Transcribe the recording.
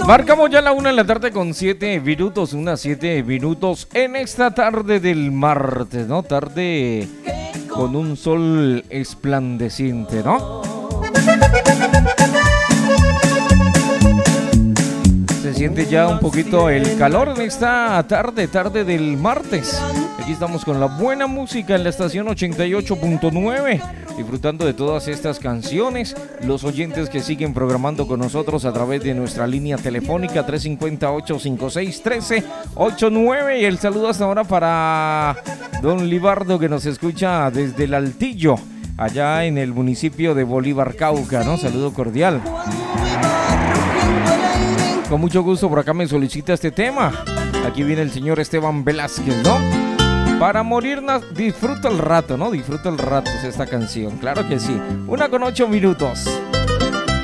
Marcamos ya la 1 de la tarde con 7 minutos, unas 7 minutos en esta tarde del martes, ¿no? Tarde con un sol esplandeciente, ¿no? Se siente ya un poquito el calor en esta tarde del martes. Aquí estamos con la buena música en la estación 88.9, disfrutando de todas estas canciones. Los oyentes que siguen programando con nosotros a través de nuestra línea telefónica 350-856-1389. Y el saludo hasta ahora para don Libardo, que nos escucha desde el Altillo, allá en el municipio de Bolívar, Cauca, ¿no? Saludo cordial. Con mucho gusto por acá me solicita este tema. Aquí viene el señor Esteban Velázquez, ¿no? Para morirnos, disfruta el rato, ¿no? Disfruta el rato es esta canción, claro que sí. 1:08.